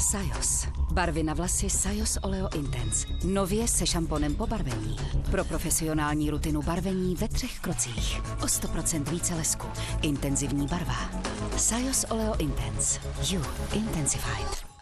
Sajos. Barvy na vlasy Sajos Oleo Intense. Nově se šamponem po barvení. Pro profesionální rutinu barvení ve 3 krocích. O 100% více lesku. Intenzivní barva. Sajos Oleo Intense. You Intensified.